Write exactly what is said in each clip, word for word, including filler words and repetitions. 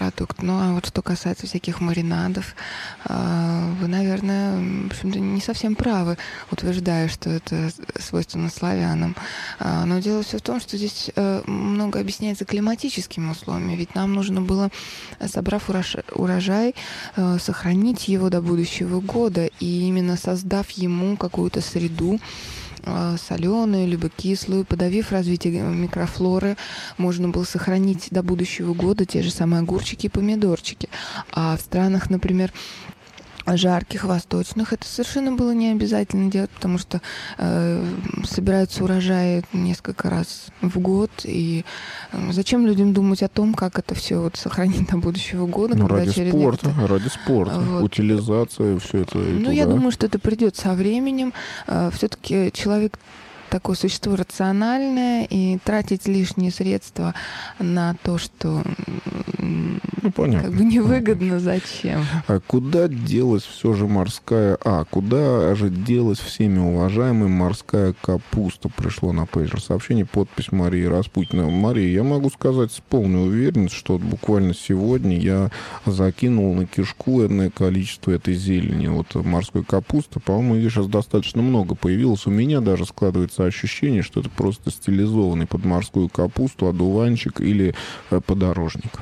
продукт. Ну, а вот что касается всяких маринадов, вы, наверное, в общем-то, не совсем правы, утверждая, что это свойственно славянам. Но дело все в том, что здесь много объясняется климатическими условиями. Ведь нам нужно было, собрав урожай, сохранить его до будущего года. И именно создав ему какую-то среду, соленую, либо кислую, подавив развитие микрофлоры, можно было сохранить до будущего года те же самые огурчики и помидорчики. А в странах, например, жарких, восточных, это совершенно было не обязательно делать, потому что э, собираются урожаи несколько раз в год, и э, зачем людям думать о том, как это все вот сохранить до будущего года? Ну, когда ради через спорта, некоторые... ради спорта, вот. Утилизация, все это. Ну, туда. Я думаю, что это придет со временем. Э, все-таки человек такое существо рациональное, и тратить лишние средства на то, что ну, понятно. Как бы невыгодно, зачем? А куда делась все же морская... А, куда же делась всеми уважаемая морская капуста? Пришло на пейджер сообщение, подпись Марии Распутина. Мария, я могу сказать с полной уверенностью, что вот буквально сегодня я закинул на кишку энное количество этой зелени. Вот морской капусты, по-моему, ее сейчас достаточно много появилось. У меня даже складывается ощущение, что это просто стилизованный под морскую капусту одуванчик или подорожник.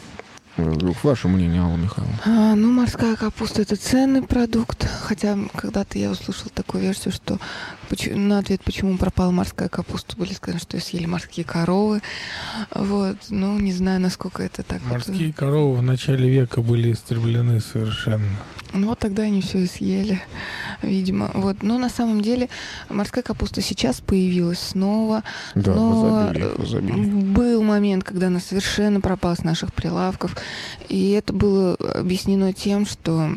Ваше мнение, Алла Михайловна? А, ну, морская капуста – это ценный продукт. Хотя когда-то я услышала такую версию, что на ответ, почему пропала морская капуста, были сказаны, что ее съели морские коровы. Вот. Ну, не знаю, насколько это так. Морские вот... коровы в начале века были истреблены совершенно. Ну, вот тогда они все и съели, видимо. Вот. Но на самом деле морская капуста сейчас появилась снова. Да, но в изобилии, в изобилии. Был момент, когда она совершенно пропала с наших прилавков. И это было объяснено тем, что,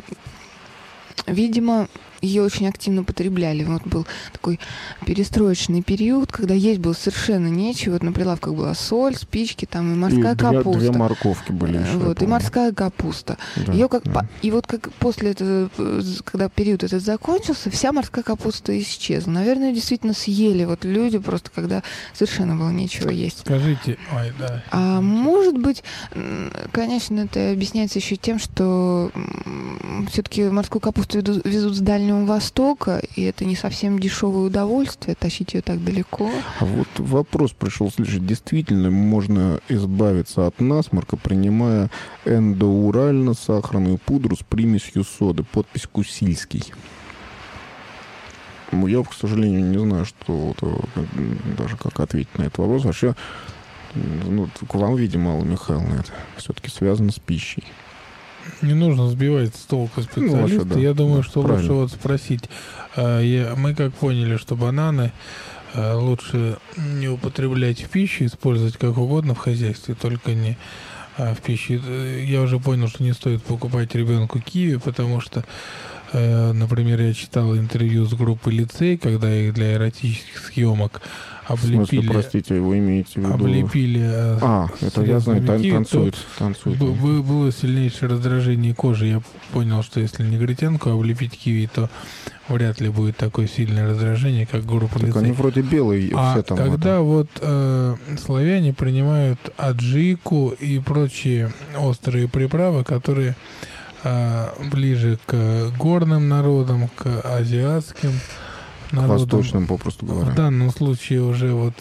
видимо, ее очень активно потребляли. Вот был такой перестроечный период, когда есть было совершенно нечего. Вот на прилавках была соль, спички, там и морская и капуста. Две, две морковки были еще, вот, и морская капуста. Да, ее как, да. И вот как после этого, когда период этот закончился, вся морская капуста исчезла. Наверное, действительно съели вот люди, просто когда совершенно было нечего есть. Скажите, ой, да. А может быть, конечно, это объясняется еще тем, что все-таки морскую капусту везут с Дальнего Востока, и это не совсем дешевое удовольствие, тащить ее так далеко. А вот вопрос пришел следующий. Действительно можно избавиться от насморка, принимая эндоурально-сахарную пудру с примесью соды? Подпись Кусильский. Я, к сожалению, не знаю, что даже как ответить на этот вопрос. Вообще, ну, к вам, видимо, Алла Михайловна, это все-таки связано с пищей. Не нужно сбивать с толку специалиста. Ну, вообще, да. Я думаю, да, что правильно. Лучше вот спросить. Мы как поняли, что бананы лучше не употреблять в пищу, использовать как угодно в хозяйстве, только не в пищу. Я уже понял, что не стоит покупать ребенку киви, потому что, например, я читал интервью с группой «Лицей», когда их для эротических съемок облепили... В смысле, простите, вы имеете в виду... Облепили... А, это я знаю, киви, танцует. танцует. Б- было сильнейшее раздражение кожи. Я понял, что если негритянку облепить киви, то вряд ли будет такое сильное раздражение, как группа «Лицей». Так они вроде белые а все там. когда это... вот э, славяне принимают аджику и прочие острые приправы, которые э, ближе к горным народам, к азиатским, народам. Восточным, попросту говоря. В данном случае уже вот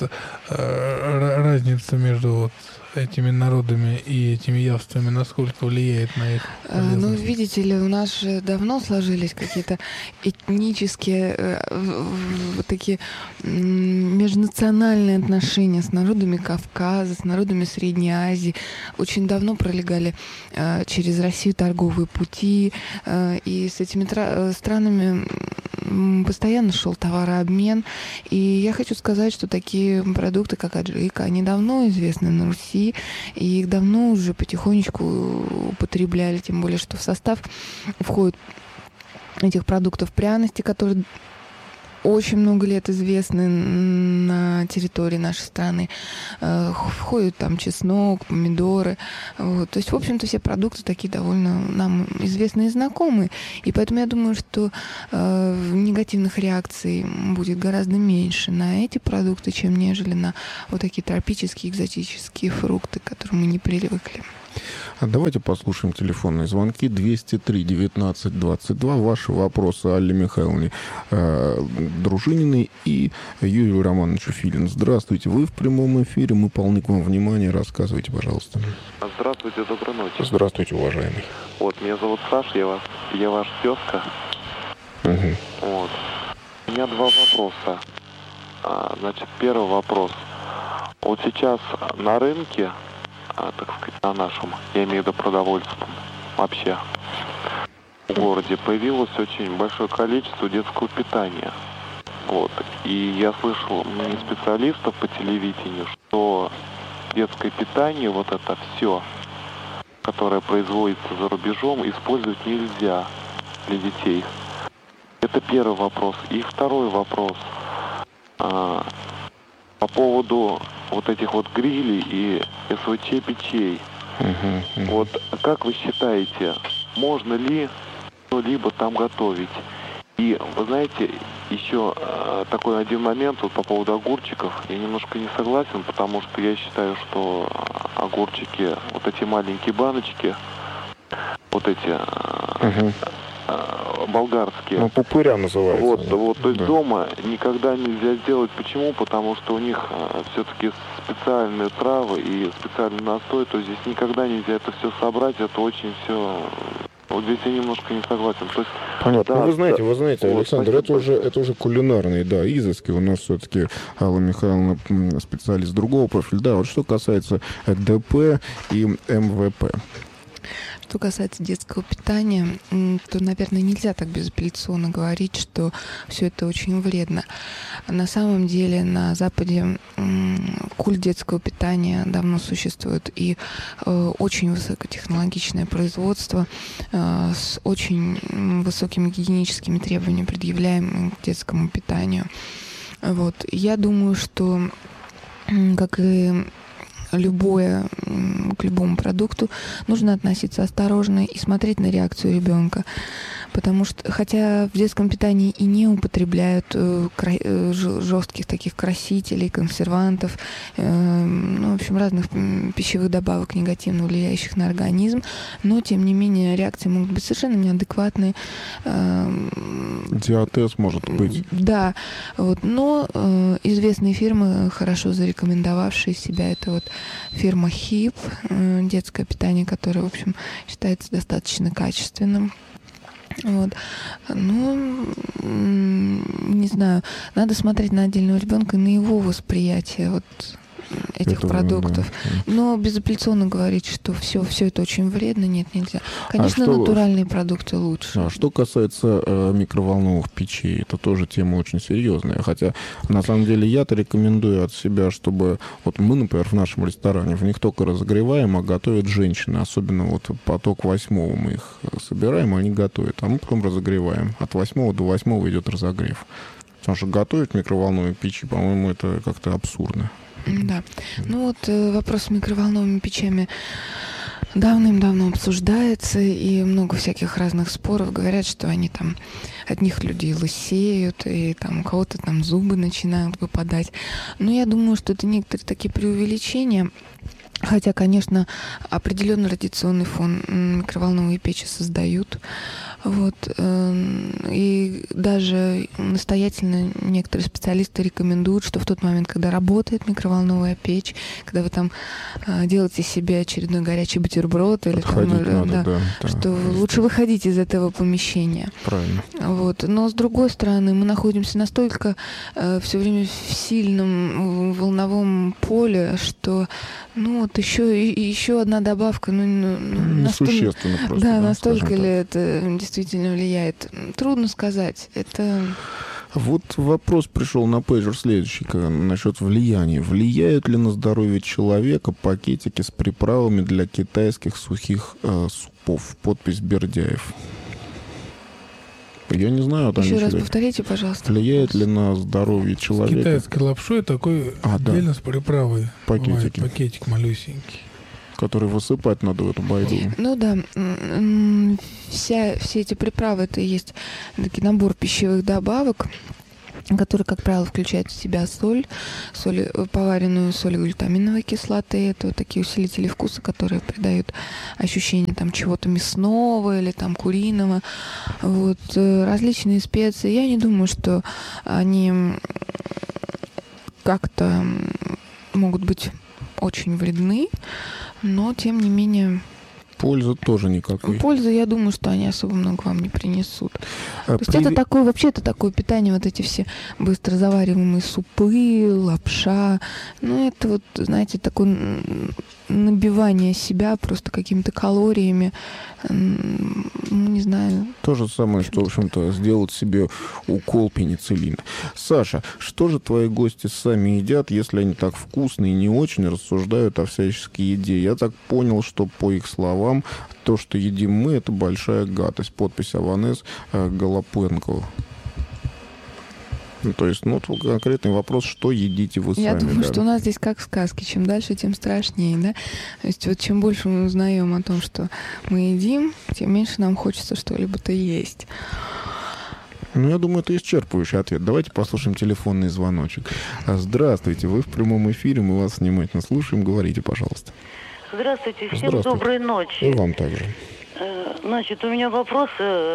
э, разница между вот этими народами и этими явствами, насколько влияет на их полезность? Ну, видите ли, у нас же давно сложились какие-то этнические, э, вот такие э, межнациональные отношения с народами Кавказа, с народами Средней Азии. Очень давно пролегали э, через Россию торговые пути, э, и с этими тра- странами постоянно шел товарообмен. И я хочу сказать, что такие продукты, как аджика, они давно известны на Руси, и их давно уже потихонечку употребляли, тем более, что в состав входят этих продуктов пряности, которые очень много лет известны на территории нашей страны. Входят там чеснок, помидоры. Вот. То есть, в общем-то, все продукты такие довольно нам известные и знакомые. И поэтому я думаю, что э, негативных реакций будет гораздо меньше на эти продукты, чем нежели на вот такие тропические, экзотические фрукты, к которым мы не привыкли. А давайте послушаем телефонные звонки. двести три девятнадцать двадцать два. Ваши вопросы Алле Михайловне э, Дружининой и Юрию Романовичу Филину. Здравствуйте, вы в прямом эфире, мы полны к вам внимания. Рассказывайте, пожалуйста. Здравствуйте, доброй ночи. Здравствуйте, уважаемый. Вот, меня зовут Саша, я, вас, я ваш тезка. Угу. Вот. У меня два вопроса. А, значит, первый вопрос. Вот сейчас на рынке, а, так сказать, на нашем, я имею в виду продовольственном, вообще, в городе появилось очень большое количество детского питания. Вот. И я слышал не специалистов по телевидению, что детское питание, вот это все, которое производится за рубежом, использовать нельзя для детей. Это первый вопрос. И второй вопрос. А, по поводу вот этих вот грилей и эс вэ че печей. Uh-huh, uh-huh. Вот как вы считаете, можно ли что-либо там готовить? И вы знаете, еще э, такой один момент вот по поводу огурчиков. Я немножко не согласен, потому что я считаю, что огурчики, вот эти маленькие баночки, вот эти э, uh-huh. э, болгарские. Ну, пупыря называется. Вот, да. вот, то есть да. дома никогда нельзя сделать. Почему? Потому что у них э, все-таки специальные травы и специальный настой, то здесь никогда нельзя это все собрать, это очень все... Вот здесь я немножко не согласен. То есть, понятно. да, ну, вы знаете, да, вы знаете, вот, Александр, это уже, это уже кулинарные, да, изыски. У нас все-таки Алла Михайловна специалист другого профиля. Да, вот что касается дэ пэ и эм вэ пэ. Что касается детского питания, то, наверное, нельзя так безапелляционно говорить, что все это очень вредно. На самом деле на Западе культ детского питания давно существует, и э, очень высокотехнологичное производство э, с очень высокими гигиеническими требованиями, предъявляемыми к детскому питанию. Вот. Я думаю, что, как и любое, к любому продукту нужно относиться осторожно и смотреть на реакцию ребенка. Потому что, хотя в детском питании и не употребляют э, кра- жестких таких красителей, консервантов, э, ну, в общем, разных пищевых добавок, негативно влияющих на организм, но, тем не менее, реакции могут быть совершенно неадекватные. Э, Диатез может быть. Да, вот, но э, известные фирмы, хорошо зарекомендовавшие себя, это вот фирма хип, э, детское питание, которое, в общем, считается достаточно качественным. Вот. Ну, не знаю, надо смотреть на отдельного ребенка и на его восприятие вот этих это продуктов. Да. Но безапелляционно говорить, что все, все это очень вредно, нет, нельзя. Конечно, а что, натуральные продукты лучше. А что касается э, микроволновых печей, это тоже тема очень серьезная. Хотя, на самом деле, я-то рекомендую от себя, чтобы... Вот мы, например, в нашем ресторане, в них только разогреваем, а готовят женщины. Особенно вот поток восьмого мы их собираем, а они готовят. А мы потом разогреваем. От восьмого до восьмого идет разогрев. Потому что готовить в микроволновой печи, по-моему, это как-то абсурдно. Да. Ну вот э, вопрос с микроволновыми печами давным-давно обсуждается, и много всяких разных споров. Говорят, что они там, от них люди лысеют, и там у кого-то там зубы начинают выпадать. Но я думаю, что это некоторые такие преувеличения. Хотя, конечно, определенный радиационный фон микроволновые печи создают. Вот. И даже настоятельно некоторые специалисты рекомендуют, что в тот момент, когда работает микроволновая печь, когда вы там делаете себе очередной горячий бутерброд, или там, надо, да, да, да, что да. лучше выходить из этого помещения. Правильно. Вот. Но с другой стороны, мы находимся настолько э, все время в сильном волновом поле, что ну вот еще, и, еще одна добавка, ну, ну несущественно настолько, просто. Да, да, настолько ли это действительно влияет? Трудно сказать. Это... Вот вопрос пришел на пейджер следующий, насчет влияния. Влияют ли на здоровье человека пакетики с приправами для китайских сухих э, супов? Подпись Бердяев. Я не знаю. Еще раз человек. Повторите, пожалуйста. Влияет ли на здоровье человека? С китайской лапшой такой а, отдельно да. с приправой. Пакетики. Бывает, пакетик малюсенький. Который высыпать надо в эту байду. Ну да, вся, все эти приправы, это и есть такой набор пищевых добавок, который, как правило, включает в себя соль, соль поваренную соль глютаминовой кислоты. Это вот такие усилители вкуса, которые придают ощущение там чего-то мясного или там куриного. Вот, различные специи. Я не думаю, что они как-то могут быть очень вредны, но, тем не менее... Пользы тоже никакой. Пользы, я думаю, что они особо много вам не принесут. А То есть при... это такое, вообще это такое питание, вот эти все быстро завариваемые супы, лапша. Ну, это вот, знаете, такое набивание себя просто какими-то калориями. Ну, не знаю. То же самое, что, в общем-то, сделать себе укол пенициллина. Саша, что же твои гости сами едят, если они так вкусные и не очень рассуждают о всяческой еде? Я так понял, что, по их словам, то, что едим мы, это большая гадость. Подпись Аванес э, Голопенкова. Ну, то есть, ну, конкретный вопрос, что едите вы Я сами? думаю, да? что у нас здесь как в сказке. Чем дальше, тем страшнее, да? То есть, вот чем больше мы узнаем о том, что мы едим, тем меньше нам хочется что-либо-то есть. Ну, я думаю, это исчерпывающий ответ. Давайте послушаем телефонный звоночек. Здравствуйте, вы в прямом эфире, мы вас внимательно слушаем. Говорите, пожалуйста. Здравствуйте, всем Здравствуйте. Доброй ночи. И вам также. Значит, у меня вопрос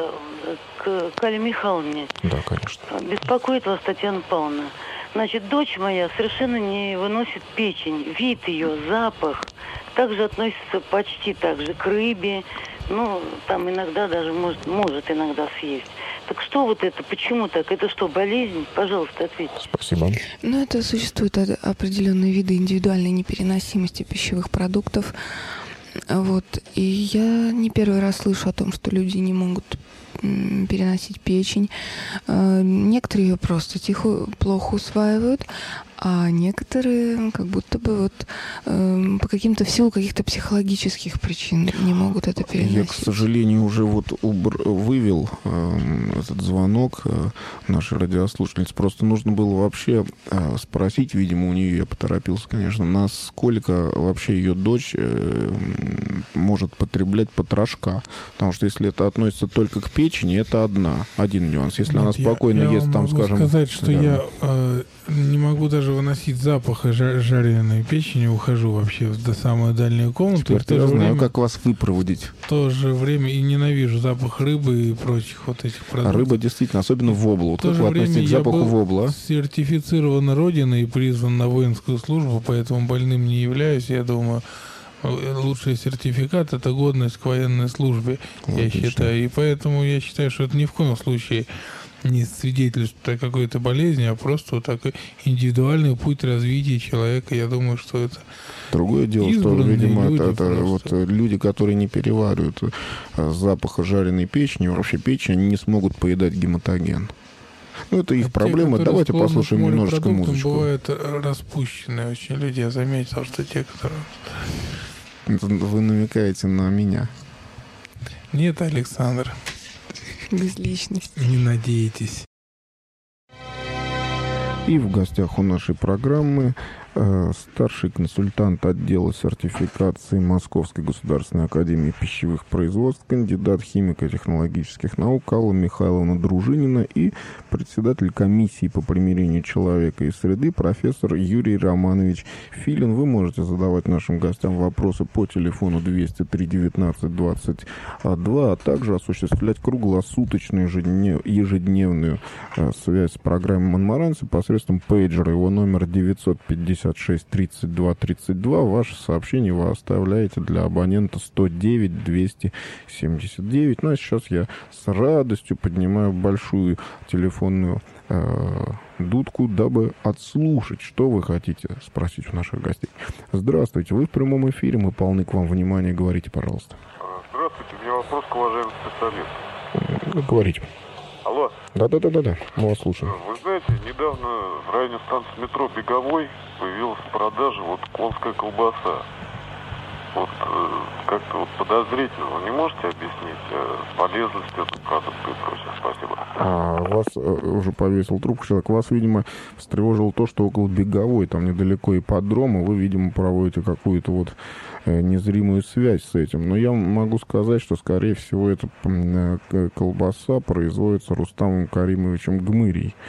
к Кале Михайловне. Да, конечно. Беспокоит вас Татьяна Павловна. Значит, дочь моя совершенно не выносит печень. Вид ее, запах. Также относится почти так же к рыбе. Ну, там иногда даже может, может иногда съесть. Так что вот это? Почему так? Это что, болезнь? Пожалуйста, ответьте. Спасибо. Ну, это существуют определенные виды индивидуальной непереносимости пищевых продуктов. Вот. И я не первый раз слышу о том, что люди не могут переносить печень. Некоторые ее просто тихо, плохо усваивают, а некоторые как будто бы вот э, по каким-то, в силу каких-то психологических причин не могут это переносить. Я, к сожалению, уже вот убр... вывел э, этот звонок э, нашей радиослушательницы. Просто нужно было вообще э, спросить, видимо, у нее, я поторопился, конечно, насколько вообще ее дочь э, может потреблять потрошка. Потому что если это относится только к печени, это одна, один нюанс. Если Нет, она спокойно я, ест, я там, могу скажем... сказать, что да. я э, не могу даже выносить запах жареной печени, ухожу вообще в самую дальнюю комнату. Теперь я знаю, время, как вас выпроводить. В то же время и ненавижу запах рыбы и прочих вот этих продуктов. А рыба действительно, особенно воблу. Вот как вы относитесь к запаху вобла? Сертифицирован Родиной и призван на воинскую службу, поэтому больным не являюсь. Я думаю, лучший сертификат — это годность к военной службе, Отлично. я считаю. И поэтому я считаю, что это ни в коем случае не свидетельствует о какой-то болезни, а просто вот такой индивидуальный путь развития человека. Я думаю, что это другое дело, что, видимо, это, это вот просто. люди, которые не переваривают запаха жареной печени, вообще печень, они не смогут поедать гематоген. Ну, это их а проблема. Те, Давайте послушаем немножечко музычку. Бывают распущенные очень люди. Я заметил, что те, которые... Вы намекаете на меня? Нет, Александр. Без личности. Не надейтесь. И в гостях у нашей программы э, старший консультант отдела сертификации Московской государственной академии пищевых производств, кандидат химико-технологических наук Алла Михайловна Дружинина и председатель комиссии по примирению человека и среды профессор Юрий Романович Филин. Вы можете задавать нашим гостям вопросы по телефону двести три девятнадцать двадцать два, а также осуществлять круглосуточную ежедневную э, связь с программой «Монмаранси» посредством пейджера. Его номер девятьсот пятьдесят шесть тридцать два тридцать два. Ваше сообщение вы оставляете для абонента сто девять двести семьдесят девять. Ну а сейчас я с радостью поднимаю большую телефонную э, дудку, дабы отслушать, что вы хотите спросить у наших гостей. Здравствуйте, вы в прямом эфире, мы полны к вам внимания. Говорите, пожалуйста. Здравствуйте, у меня вопрос к уважаемому специалисту. Говорите. Алло. Да-да-да-да, мы вас слушаем. Вы знаете, недавно в районе станции метро Беговой появилась в продаже вот конская колбаса. Вот э, как-то вот подозрительно. Вы не можете объяснить э, полезность этого продукта и прочее? Спасибо. А вас э, уже повесил трубку человек. Вас, видимо, встревожило то, что около Беговой, там недалеко ипподрома, вы, видимо, проводите какую-то вот э, незримую связь с этим. Но я могу сказать, что, скорее всего, эта э, колбаса производится Рустамом Каримовичем Гмырей.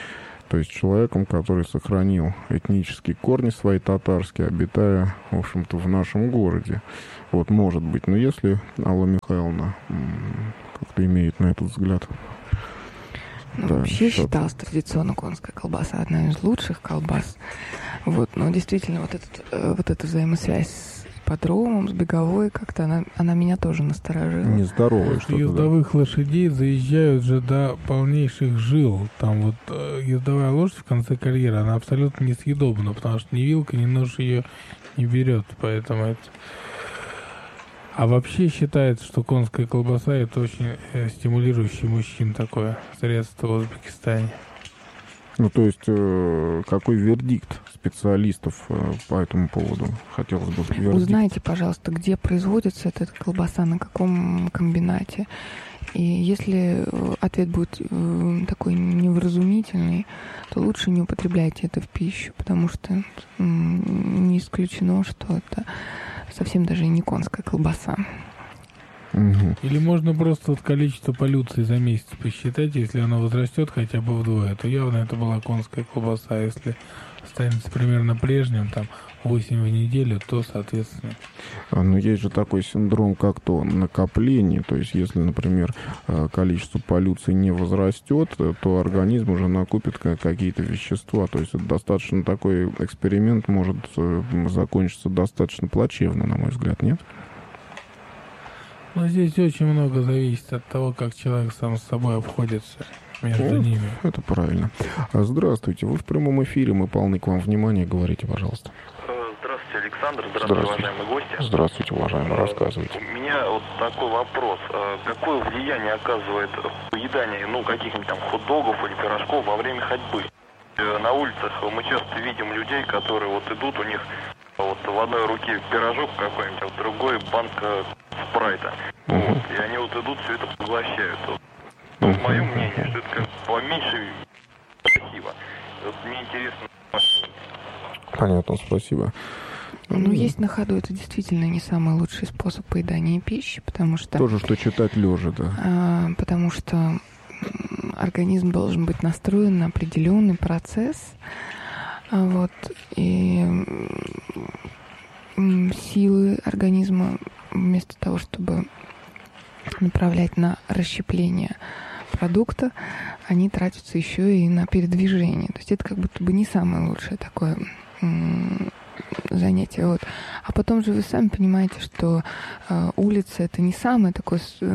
То есть человеком, который сохранил этнические корни свои татарские, обитая, в общем-то, в нашем городе. Вот, может быть. Но если Алла Михайловна как-то имеет на этот взгляд... Ну, да, вообще что-то. Считалась традиционно конская колбаса одна из лучших колбас. Вот, но действительно, вот, этот, вот эта взаимосвязь с ипподромом, с беговой, как-то она, она меня тоже насторожила. Нездоровая что-то. Ездовых да. лошадей заезжают же до полнейших жил. Там вот э, ездовая лошадь в конце карьеры, она абсолютно несъедобна, потому что ни вилка, ни нож ее не берет. Поэтому это... А вообще считается, что конская колбаса — это очень э, стимулирующий мужчин такое средство в Узбекистане. Ну, то есть, э, какой вердикт специалистов э, по этому поводу? Хотелось бы вердикт. Узнайте, пожалуйста, где производится эта колбаса, на каком комбинате. И если ответ будет э, такой невразумительный, то лучше не употребляйте это в пищу, потому что э, не исключено, что это совсем даже не конская колбаса. Угу. Или можно просто вот количество полюций за месяц посчитать, если оно возрастет хотя бы вдвое, то явно это была конская колбаса. Если останется примерно прежним, там восемь в неделю, то соответственно. А, но есть же такой синдром, как то накопление. То есть, если, например, количество полюций не возрастет, то организм уже накопит какие-то вещества. То есть, это достаточно такой эксперимент может закончиться достаточно плачевно, на мой взгляд, нет? Но здесь очень много зависит от того, как человек сам с собой обходится между О, ними. Это правильно. Здравствуйте, вы в прямом эфире, мы полны к вам внимания, говорите, пожалуйста. Здравствуйте, Александр, здравствуйте, здравствуйте. уважаемые гости. Здравствуйте, уважаемые, рассказывайте. У меня вот такой вопрос. Какое влияние оказывает поедание, ну, каких-нибудь там хот-догов или пирожков во время ходьбы? На улицах мы часто видим людей, которые вот идут, у них вот в одной руке пирожок какой-нибудь, а в другой банка спрайта. Uh-huh. Вот, и они вот идут, все это поглощают. Вот. Ну, uh-huh. Мое мнение, что это как поменьше красиво. Вот мне интересно. Понятно, спасибо. Ну, есть на ходу, это действительно не самый лучший способ поедания пищи, потому что... Тоже, что читать лежа, да. А, потому что организм должен быть настроен на определенный процесс, вот, и силы организма вместо того, чтобы направлять на расщепление продукта, они тратятся еще и на передвижение. То есть это как будто бы не самое лучшее такое занятие. Вот. А потом же вы сами понимаете, что э, улица — это не самое такое э,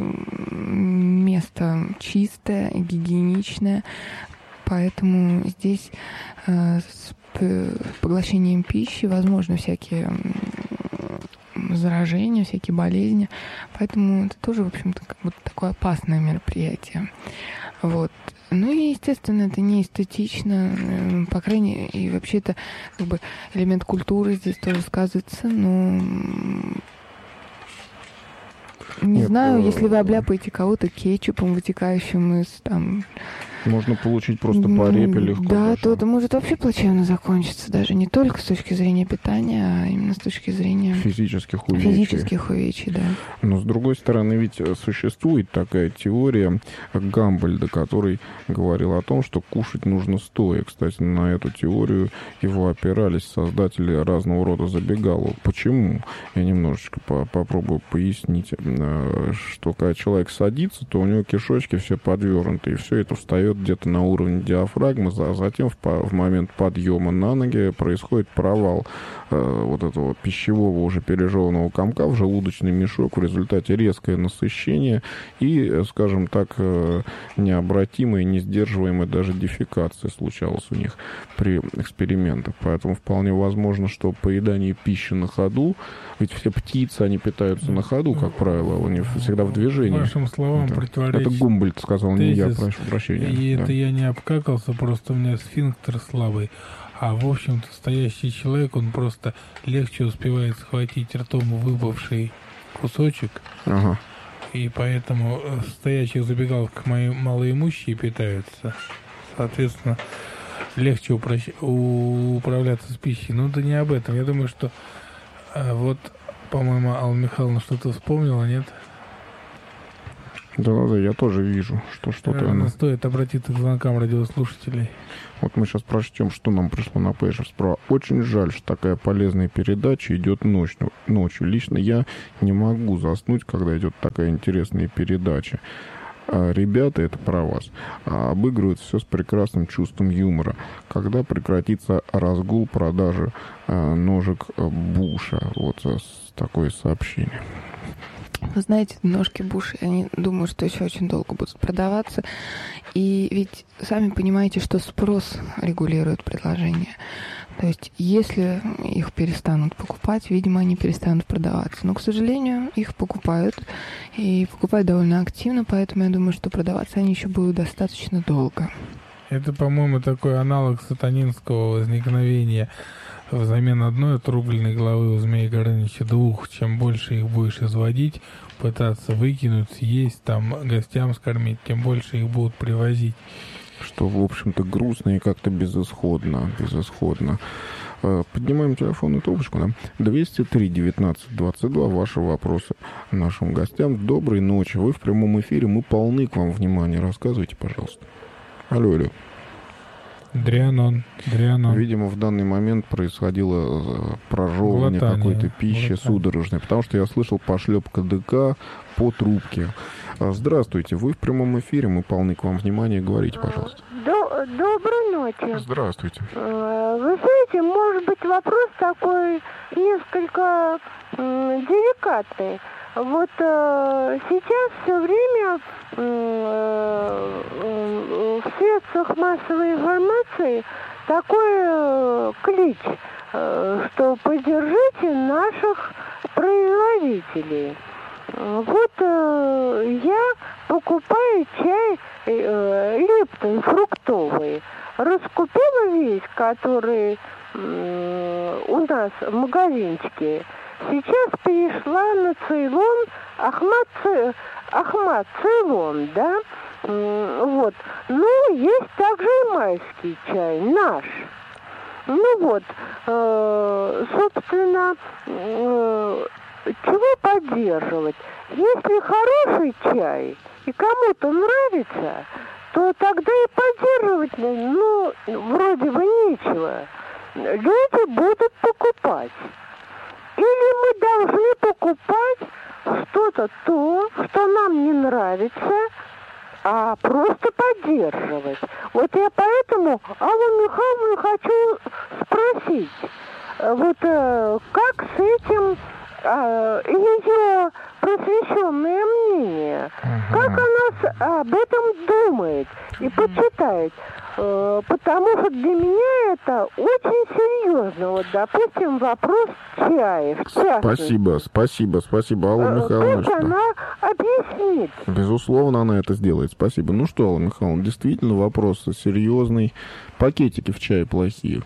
место чистое и гигиеничное, поэтому здесь э, с поглощением пищи возможны всякие заражения, всякие болезни, поэтому это тоже, в общем-то, как будто такое опасное мероприятие. Вот. Ну и, естественно, это не эстетично, по крайней мере, и вообще это как бы элемент культуры здесь тоже сказывается, но не Нет, знаю, э... если вы обляпаете кого-то кетчупом, вытекающим из там... Можно получить просто по репе легко. Да, даже. То это может вообще плачевно закончиться, даже не только с точки зрения питания, а именно с точки зрения физических увечий. Физических увечий, да. Но с другой стороны, ведь существует такая теория Гамбольда, который говорил о том, что кушать нужно стоя. Кстати, на эту теорию его опирались создатели разного рода забегаловок. Почему? Я немножечко по попробую пояснить, что когда человек садится, то у него кишочки все подвернуты, и все это встает где-то на уровне диафрагмы, а затем в, в момент подъема на ноги происходит провал э, вот этого пищевого уже пережеванного комка в желудочный мешок, в результате резкое насыщение и, скажем так, э, необратимая, несдерживаемая даже дефекация случалась у них при экспериментах. Поэтому вполне возможно, что поедание пищи на ходу, ведь все птицы, они питаются на ходу, как правило, они всегда в движении. Вашим словам это, противоречит. Это Гумбольдт сказал, не я, прошу прощения. И да. это я не обкакался, просто у меня сфинктер слабый. А, в общем-то, стоящий человек, он просто легче успевает схватить ртом выпавший кусочек. Ага. И поэтому в стоячих забегаловках мои малоимущие питаются. Соответственно, легче упрощ... управляться с пищей. Но это не об этом. Я думаю, что а, вот, по-моему, Алла Михайловна что-то вспомнила, нет? Да-да-да, я тоже вижу, что что-то... Наверное, стоит обратиться к звонкам радиослушателей. Вот мы сейчас прочтем, что нам пришло на пейджер справа. Очень жаль, что такая полезная передача идет ночью. ночью. Лично я не могу заснуть, когда идет такая интересная передача. А ребята, это про вас, обыгрывают все с прекрасным чувством юмора. Когда прекратится разгул продажи а, ножек Буша? Вот такое сообщение. Вы знаете, ножки Буша, я думаю, что еще очень долго будут продаваться. И ведь сами понимаете, что спрос регулирует предложение. То есть, если их перестанут покупать, видимо, они перестанут продаваться. Но, к сожалению, их покупают. И покупают довольно активно, поэтому я думаю, что продаваться они еще будут достаточно долго. Это, по-моему, такой аналог сатанинского возникновения. Взамен одной отрубленной головы у Змея Горыныча двух. Чем больше их будешь изводить, пытаться выкинуть, съесть, там, гостям скормить, тем больше их будут привозить. Что, в общем-то, грустно и как-то безысходно. Безысходно. Поднимаем телефонную трубочку, да? двести три девятнадцать двадцать два. Ваши вопросы нашим гостям. Доброй ночи. Вы в прямом эфире. Мы полны к вам внимания. Рассказывайте, пожалуйста. Алло, алло. Дрианон, Дрианон. Видимо, в данный момент происходило прожевывание какой-то пищи глотание. Судорожной, потому что я слышал пошлепка ДК по трубке. Здравствуйте, вы в прямом эфире, мы полны к вам внимания, говорите, пожалуйста. Доброй ночи. Здравствуйте. Вы знаете, может быть, вопрос такой несколько деликатный. Вот э, сейчас все время э, э, в средствах массовой информации такой э, клич, э, что поддержите наших производителей. Вот э, я покупаю чай э, Липтон фруктовый. Раскупила весь, который э, у нас в магазинчике. Сейчас перешла на Цейлон, Ахмад, Ци... Ахмад Цейлон, да, вот. Ну, есть также и майский чай, наш. Ну вот, э, собственно, э, чего поддерживать? Если хороший чай и кому-то нравится, то тогда и поддерживать, ну, вроде бы нечего. Люди будут покупать. Или мы должны покупать что-то то, что нам не нравится, а просто поддерживать. Вот я поэтому Аллу Михайловну хочу спросить, вот как с этим ее просвещенное мнение, как она об этом думает и почитает. Потому что для меня это очень серьезно. Вот, допустим, вопрос чая. Спасибо, спасибо, спасибо, Алла Михайловна. Как она объяснит? Безусловно, она это сделает. Спасибо. Ну что, Алла Михайловна, действительно вопрос серьезный. Пакетики в чае плохие.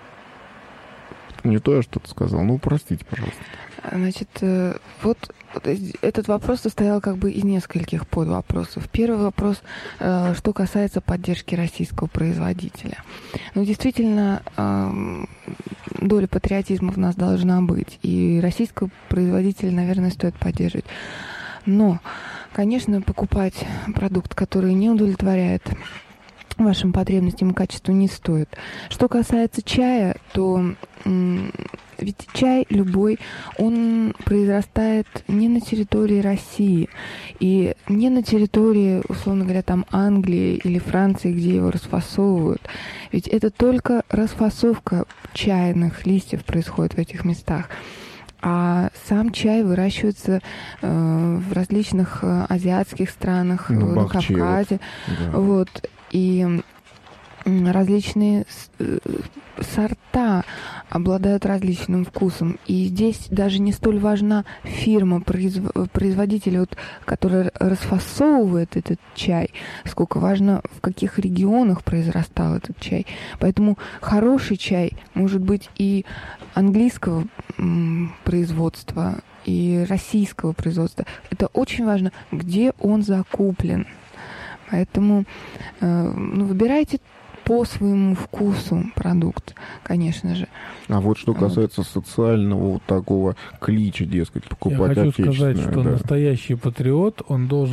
Не то я что-то сказал. Ну, простите, пожалуйста. Значит, вот этот вопрос состоял как бы из нескольких подвопросов. Первый вопрос, что касается поддержки российского производителя. Ну, действительно, доля патриотизма в нас должна быть, и российского производителя, наверное, стоит поддерживать. Но, конечно, покупать продукт, который не удовлетворяет вашим потребностям и качеству, не стоит. Что касается чая, то м- ведь чай любой, он произрастает не на территории России и не на территории, условно говоря, там Англии или Франции, где его расфасовывают. Ведь это только расфасовка чайных листьев происходит в этих местах. А сам чай выращивается э, в различных э, азиатских странах, на, на Кавказе. Да. Вот. И различные сорта обладают различным вкусом. И здесь даже не столь важна фирма, производитель, вот, который расфасовывает этот чай, сколько важно, в каких регионах произрастал этот чай. Поэтому хороший чай может быть и английского м, производства, и российского производства. Это очень важно, где он закуплен. Поэтому э, ну, выбирайте по своему вкусу продукт, конечно же. А вот что касается вот. социального вот такого клича, дескать, покупать отечественное. Я хочу сказать, что да. настоящий патриот, он должен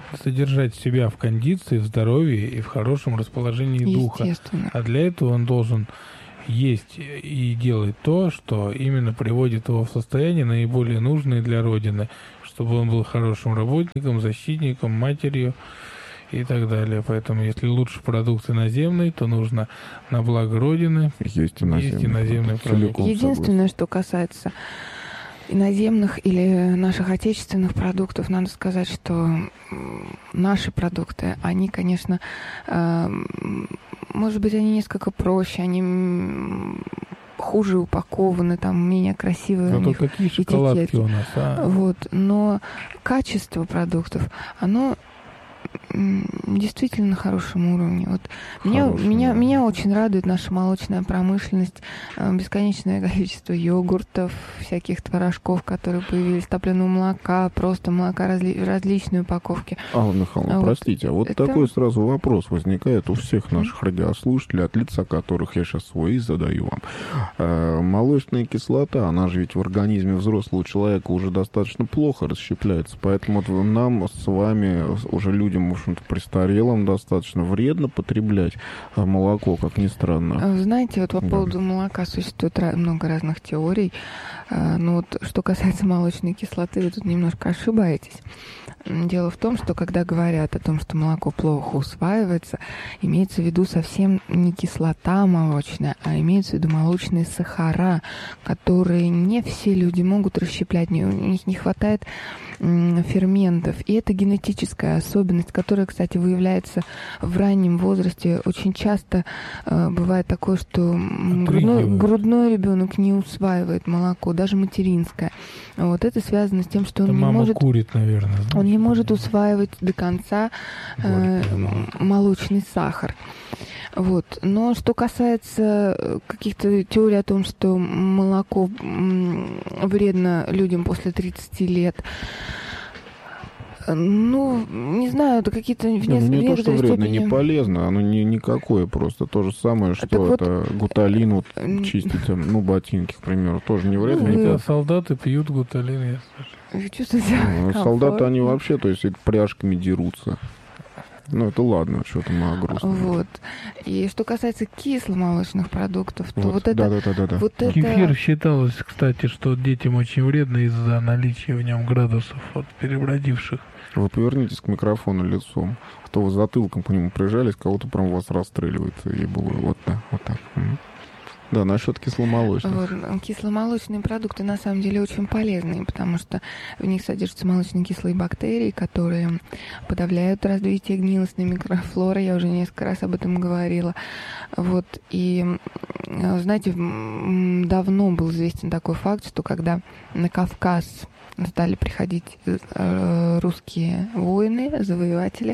содержать себя в кондиции, в здоровье и в хорошем расположении духа. А для этого он должен есть и делать то, что именно приводит его в состояние наиболее нужное для Родины, чтобы он был хорошим работником, защитником, матерью и так далее. Поэтому, если лучше продукт иноземный, то нужно на благо Родины есть иноземный продукт. Единственное, что касается иноземных или наших отечественных продуктов, надо сказать, что наши продукты, они, конечно, может быть, они несколько проще, они хуже упакованы, там менее красивые. А то какие шоколадки этикетки у нас, а? Вот, но качество продуктов, оно действительно на хорошем уровне. Вот меня, меня, меня очень радует наша молочная промышленность, бесконечное количество йогуртов, всяких творожков, которые появились, топленого молока, просто молока разли, различной упаковки. Алла Михайловна, а простите, вот, а вот это... такой сразу вопрос возникает у всех наших радиослушателей, от лица которых я сейчас свой и задаю вам. А, молочная кислота, она же ведь в организме взрослого человека уже достаточно плохо расщепляется, поэтому вот нам с вами, уже людям, в общем-то, престарелым, достаточно вредно потреблять молоко, как ни странно. Знаете, вот по да. поводу молока существует много разных теорий. Но вот что касается молочной кислоты, вы тут немножко ошибаетесь. Дело в том, что когда говорят о том, что молоко плохо усваивается, имеется в виду совсем не кислота молочная, а имеется в виду молочные сахара, которые не все люди могут расщеплять, у них не хватает ферментов. И это генетическая особенность, которая, кстати, выявляется в раннем возрасте. Очень часто э, бывает такое, что грудной, грудной ребенок не усваивает молоко, даже материнское. Вот это связано с тем, что он это не мама может... курит, наверное. Он не может усваивать до конца э, молочный сахар. Вот. Но что касается каких-то теорий о том, что молоко вредно людям после тридцати лет, ну, не знаю, это какие-то... В не, не то, что вредно, степени... не полезно, оно не, никакое просто. То же самое, что так это вот... гуталин, вот, чистить, ну, ботинки, к примеру, тоже не вредно. Ну, не да, солдаты пьют гуталин, я слышу. Вы чувствуете ну, солдаты, они вообще, то есть, пряжками дерутся. Ну, это ладно, что-то мы о грустном. Вот. И что касается кисломолочных продуктов, то вот, вот это... Да, да, да, да. Вот это... Кефир считалось, кстати, что детям очень вредно из-за наличия в нем градусов вот, перебродивших. Вы повернитесь к микрофону лицом, а то вы затылком к нему прижались, кого-то прям вас расстреливает. И было вот так, вот так. Да, насчет кисломолочных. Вот, кисломолочные продукты на самом деле очень полезные, потому что в них содержатся молочно-кислые бактерии, которые подавляют развитие гнилостной микрофлоры. Я уже несколько раз об этом говорила. Вот, и, знаете, давно был известен такой факт, что когда на Кавказ стали приходить русские воины, завоеватели,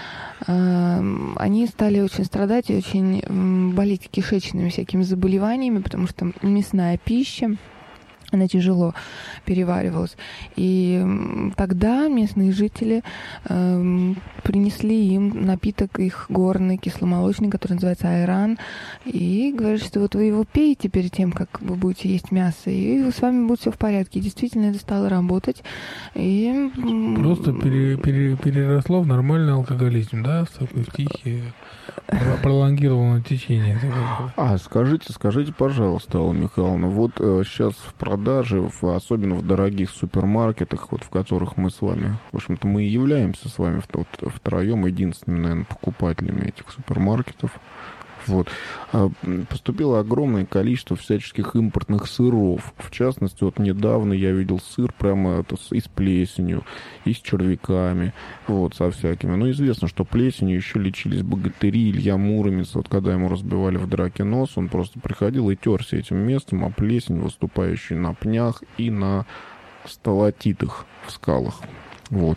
они стали очень страдать и очень болеть кишечными всякими заболеваниями, потому что мясная пища, она тяжело переваривалась. И тогда местные жители э, принесли им напиток их горный, кисломолочный, который называется айран, и говорят, что вот вы его пейте перед тем, как вы будете есть мясо, и с вами будет все в порядке. И действительно это стало работать. И... Просто пере, пере, переросло в нормальный алкоголизм, да, в такой тихий, пролонгированное течение. А, скажите, скажите, пожалуйста, Алла Михайловна, вот э, сейчас в продаже, в, особенно в дорогих супермаркетах, вот в которых мы с вами, в общем-то, мы и являемся с вами вот, втроем единственными, наверное, покупателями этих супермаркетов. Вот. Поступило огромное количество всяческих импортных сыров. В частности, вот недавно я видел сыр прямо это, и с плесенью, и с червяками, вот, со всякими. Но известно, что плесенью еще лечились богатыри. Илья Муромец, вот когда ему разбивали в драке нос, он просто приходил и терся этим местом, а плесень, выступающая на пнях и на сталактитах в скалах. Вот.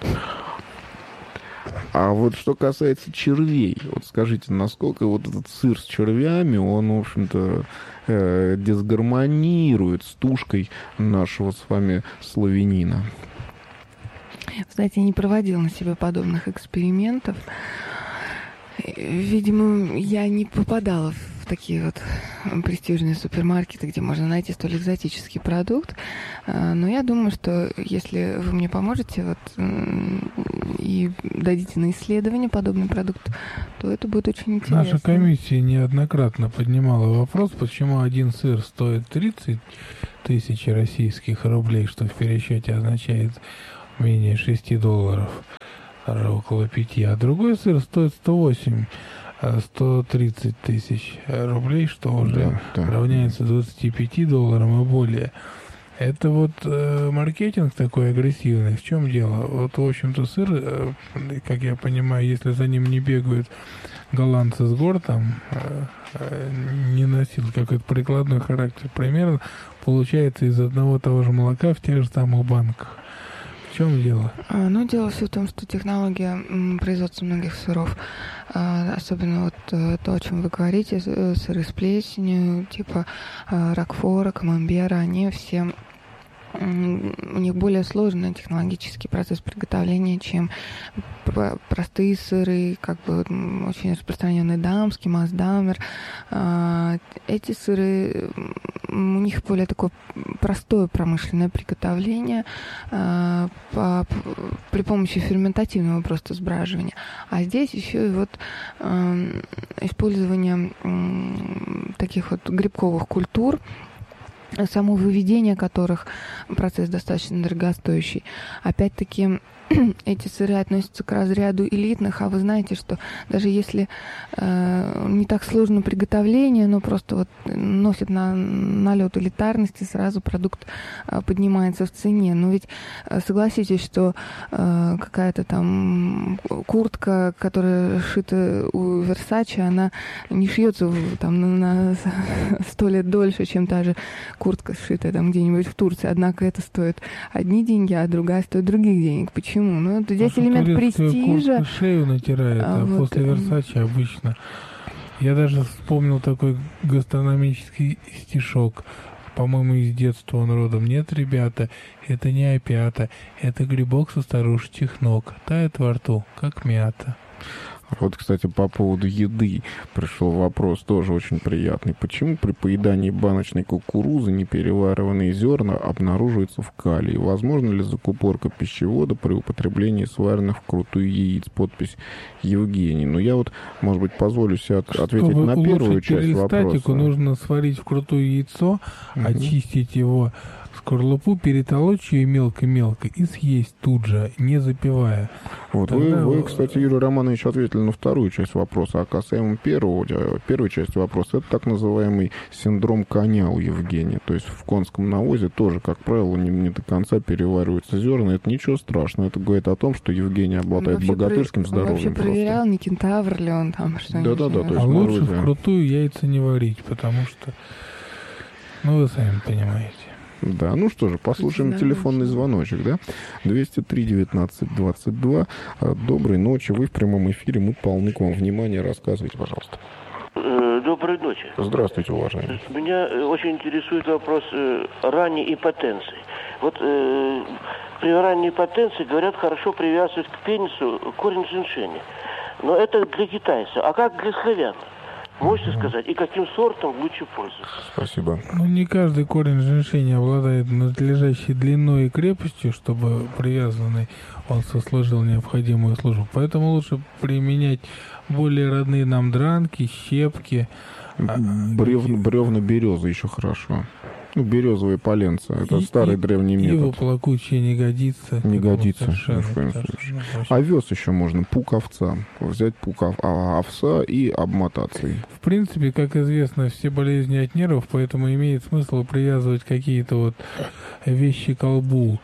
А вот что касается червей, вот скажите, насколько вот этот сыр с червями, он, в общем-то, э, дисгармонирует с тушкой нашего с вами славянина? Знаете, я не проводила на себе подобных экспериментов. Видимо, я не попадала в такие вот престижные супермаркеты, где можно найти столь экзотический продукт. Но я думаю, что если вы мне поможете, вот и дадите на исследование подобный продукт, то это будет очень интересно. Наша комиссия неоднократно поднимала вопрос, почему один сыр стоит тридцать тысяч российских рублей, что в пересчете означает менее шести долларов, даже около пяти, а другой сыр стоит сто восемь, сто тридцать тысяч рублей, что уже да, да. равняется двадцати пяти долларам и более. Это вот э, маркетинг такой агрессивный. В чем дело? Вот, в общем-то, сыр, э, как я понимаю, если за ним не бегают голландцы с гор, там, э, э, не носил какой-то прикладной характер, примерно получается из одного того же молока в тех же самых банках. В чем дело? А, ну, дело все в том, что технология м, производства многих сыров, а, особенно вот а, то, о чем вы говорите, сыры с плесенью, типа а, рокфора, камамбера, они все... У них более сложный технологический процесс приготовления, чем простые сыры, как бы очень распространенный дамский, маасдамер. Эти сыры, у них более такое простое промышленное приготовление по, при помощи ферментативного просто сбраживания. А здесь еще и вот использование таких вот грибковых культур, само выведение которых процесс достаточно дорогостоящий. Опять-таки, эти сыры относятся к разряду элитных, а вы знаете, что даже если э, не так сложно приготовление, но просто вот носит на налет элитарности, сразу продукт э, поднимается в цене. Но ведь э, согласитесь, что э, какая-то там куртка, которая шита у Версаче, она не шьется там на сто лет дольше, чем та же куртка, сшитая там где-нибудь в Турции. Однако это стоит одни деньги, а другая стоит других денег. Почему? Ну, это здесь Потому элемент престижа. Шею натирает, а, а вот после Версаче обычно. Я даже вспомнил такой гастрономический стишок. По-моему, из детства он родом. Нет, ребята, это не опята, это грибок со старушечьих ног. Тает во рту, как мята. Вот, кстати, по поводу еды пришел вопрос, тоже очень приятный. Почему при поедании баночной кукурузы непереваренные зерна обнаруживаются в калии? Возможно ли закупорка пищевода при употреблении сваренных вкрутую яиц? Подпись Евгений. Но я вот, может быть, позволю себе от, ответить Чтобы на первую часть вопроса. Чтобы нужно сварить вкрутую яйцо, угу. очистить его, скорлупу, перетолочь ее мелко-мелко и съесть тут же, не запивая. Вот вы, вы, кстати, Юрий Романович, ответили на вторую часть вопроса, а касаемо первого, первой части вопроса, это так называемый синдром коня у Евгения. То есть в конском навозе тоже, как правило, не, не до конца перевариваются зерна. Это ничего страшного. Это говорит о том, что Евгений обладает богатырским про... здоровьем. Он вообще проверял, просто. Не кентавр ли он там, что-нибудь. Да-да-да. А лучше вкрутую яйца не варить, потому что, ну, вы сами понимаете. Да, ну что же, послушаем да, телефонный звоночек, да? двести три девятнадцать двадцать два. Доброй ночи, вы в прямом эфире, мы полны к вам внимания. Рассказывайте, пожалуйста. Доброй ночи. Здравствуйте, уважаемый. Меня очень интересует вопрос ранней ипотенции. Вот э, при ранней ипотенции, говорят, хорошо привязывают к пенису корень женьшеня. Но это для китайцев. А как для славян? Можете сказать, и каким сортом лучше пользоваться? Спасибо. Ну, не каждый корень женьшеня обладает надлежащей длиной и крепостью, чтобы привязанный он сослужил необходимую службу. Поэтому лучше применять более родные нам дранки, щепки. Бревна, бревна березы еще хорошо. Ну, березовые поленца. Это и, старый и, древний метод. Его плакучие не годится. Не годится. Ну, овес еще можно, пук овца. Взять пук ов... овца и обмотаться. В принципе, как известно, все болезни от нервов, поэтому имеет смысл привязывать какие-то вот вещи к колбу.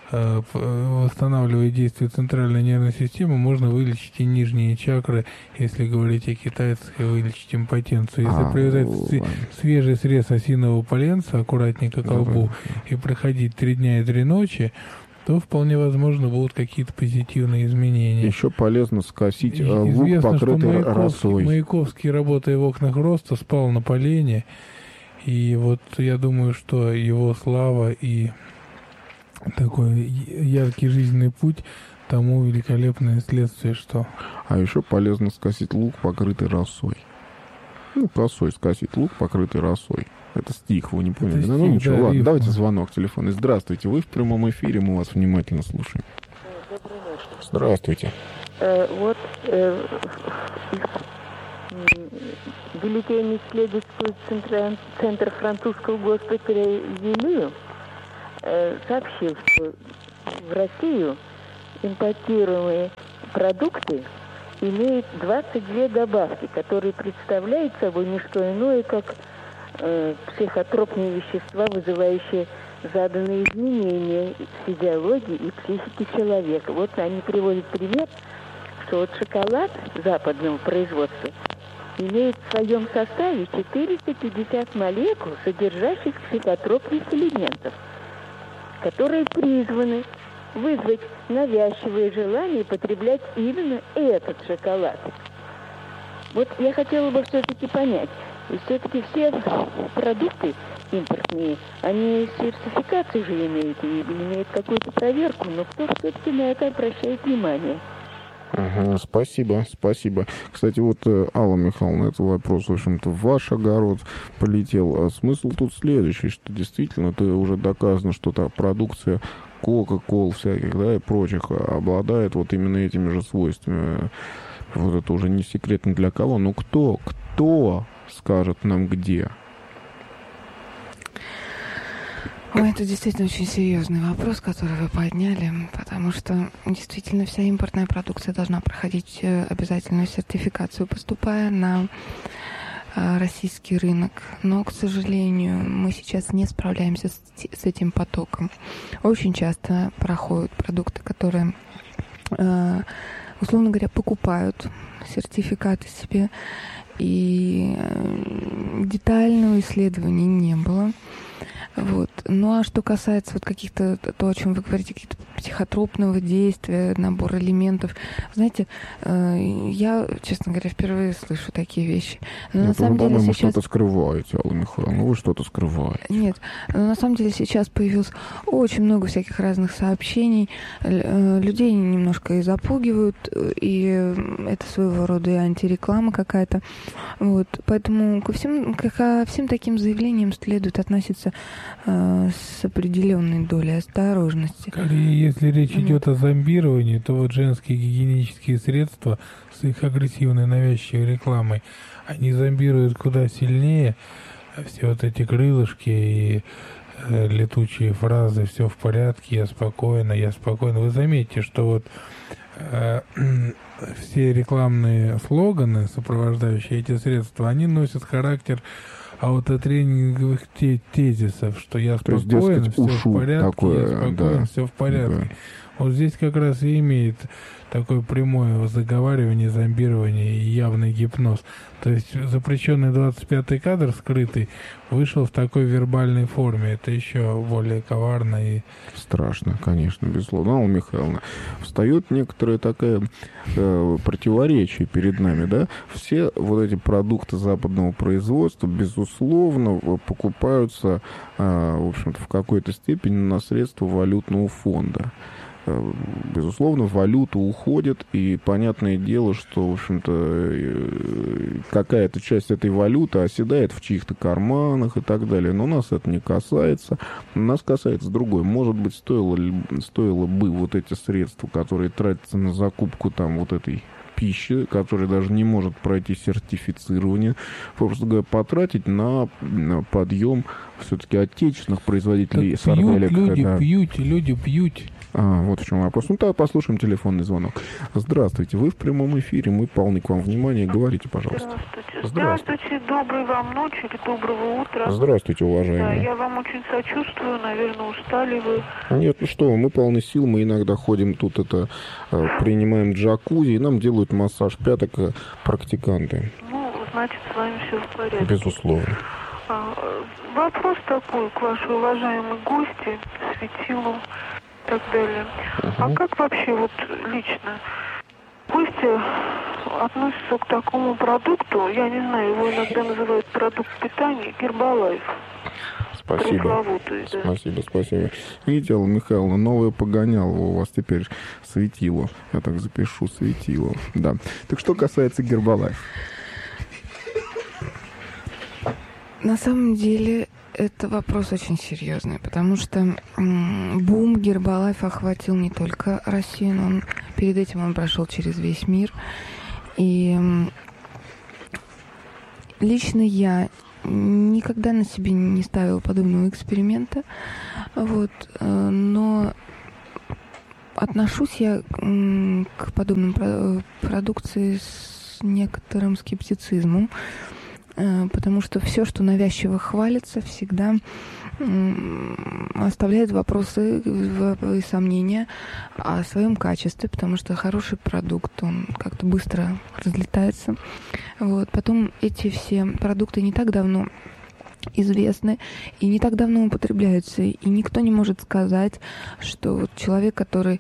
Восстанавливая действие центральной нервной системы, можно вылечить и нижние чакры, если говорить о китайцах, и вылечить импотенцию. Если а, привязать ладно. свежий срез осинового поленца аккуратненько к колбу и проходить три дня и три ночи, то вполне возможно будут какие-то позитивные изменения. Еще полезно скосить лук, известно, покрытый Маяковский, росой. Маяковский, работая в окнах роста, спал на полене, и вот я думаю, что его слава и такой яркий жизненный путь тому великолепное следствие, что... А еще полезно скосить лук, покрытый росой. Ну, росой скосить лук, покрытый росой. Это стих, вы не поняли? Это ну, стих, ничего, да, ладно, рифма. Давайте звонок телефонный. Здравствуйте, вы в прямом эфире, мы вас внимательно слушаем. Доброй ночи. Здравствуйте. Э, вот э, бюллетень исследовательского центра, центра французского госпиталя Вилю э, сообщил, что в Россию импортируемые продукты имеют двадцать две добавки, которые представляют собой не что иное, как э, психотропные вещества, вызывающие заданные изменения в физиологии и психике человека. Вот они приводят пример, что вот шоколад западного производства имеет в своем составе четыреста пятьдесят молекул, содержащих психотропных элементов, которые призваны вызвать навязчивое желание потреблять именно этот шоколад. Вот я хотела бы все-таки понять, и все-таки все продукты импортные, они сертификацию же имеют, и имеют какую-то проверку, но кто все-таки на это обращает внимание? Ага, спасибо, спасибо. Кстати, вот, Алла Михайловна, этот вопрос, в общем-то, в ваш огород полетел. А смысл тут следующий, что действительно, это уже доказано, что та продукция Кока-Кол всяких, да, и прочих обладает вот именно этими же свойствами. Вот это уже не секрет ни для кого, но кто, кто скажет нам где? Ой, это действительно очень серьезный вопрос, который вы подняли, потому что действительно вся импортная продукция должна проходить обязательную сертификацию, поступая на российский рынок. Но, к сожалению, мы сейчас не справляемся с, с этим потоком. Очень часто проходят продукты, которые, условно говоря, покупают сертификаты себе, и детального исследования не было. Вот. Ну а что касается вот каких-то, то, о чем вы говорите, каких-то психотропного действия, набор элементов, знаете, э, я, честно говоря, впервые слышу такие вещи. Но Нет, на самом вы, деле по-моему, сейчас... что-то скрываете, Алла Михайловна, вы что-то скрываете. Нет, но на самом деле сейчас появилось очень много всяких разных сообщений, людей немножко и запугивают, и это своего рода и антиреклама какая-то. Вот. Поэтому ко всем, ко всем таким заявлениям следует относиться с определенной долей осторожности. Если речь mm-hmm. идет о зомбировании, то вот женские гигиенические средства с их агрессивной навязчивой рекламой, они зомбируют куда сильнее. Все вот эти крылышки и э, летучие фразы «все в порядке», «я спокойно», «я спокойно». Вы заметите, что вот э, все рекламные слоганы, сопровождающие эти средства, они носят характер аутотренинговых тезисов, что я спокоен, есть, дескать, все в порядке, такое, я спокоен, да, все в порядке. Да. Вот здесь как раз и имеет такое прямое заговаривание, зомбирование и явный гипноз. То есть запрещенный двадцать пятый кадр, скрытый, вышел в такой вербальной форме. Это еще более коварно и... Страшно, конечно, безусловно. Алла Михайловна, встает некоторое такое э, противоречие перед нами, да? Все вот эти продукты западного производства, безусловно, покупаются, э, в общем-то, в какой-то степени на средства валютного фонда. Безусловно, валюта уходит, и понятное дело, что, в общем-то, какая-то часть этой валюты оседает в чьих-то карманах и так далее. Но нас это не касается. Нас касается другой. Может быть, стоило, стоило бы вот эти средства, которые тратятся на закупку там вот этой пищи, которая даже не может пройти сертифицирование, просто говоря, потратить на, на подъем все-таки отечественных производителей так сарделек. Пьют люди, да. пьют, люди пьют. А, вот в чем вопрос. Ну, тогда послушаем телефонный звонок. Здравствуйте, вы в прямом эфире, мы полны к вам внимания. Говорите, пожалуйста. Здравствуйте. Здравствуйте, Здравствуйте. Доброй вам ночи или доброго утра. Здравствуйте, уважаемые. Да, я вам очень сочувствую, наверное, устали вы. Нет, ну что, мы полны сил, мы иногда ходим тут, это, принимаем джакузи, и нам делают массаж пяток практиканты. Ну, значит, с вами все в порядке. Безусловно. А, вопрос такой к вашей уважаемой гости, Светилу и так далее. Uh-huh. А как вообще вот лично гости относятся к такому продукту, я не знаю, его иногда называют продукт питания, Гербалайф? Спасибо. Да. Спасибо, спасибо. Видите, Алла Михайловна, новое погоняло у вас теперь Светило. Я так запишу, Светило. Да. Так что касается Гербалайф. На самом деле, это вопрос очень серьезный, потому что м- бум Гербалайфа охватил не только Россию, но он перед этим он прошел через весь мир. И лично я никогда на себе не ставила подобного эксперимента. Вот. Но отношусь я к подобным продукции с некоторым скептицизмом, потому что все, что навязчиво хвалится, всегда оставляет вопросы и сомнения о своем качестве, потому что хороший продукт, он как-то быстро разлетается. Вот. Потом эти все продукты не так давно известны и не так давно употребляются, и никто не может сказать, что вот человек, который